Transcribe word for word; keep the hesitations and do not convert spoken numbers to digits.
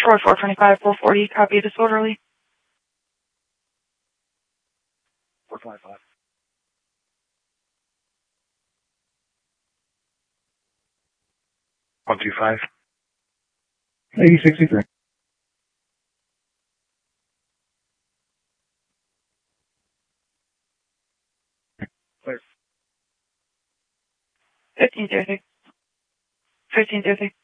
Troy four twenty-five, four forty, copy disorderly. four twenty-five. one two five. eighty sixty-three. Clear. fifteen thirty. fifteen thirty.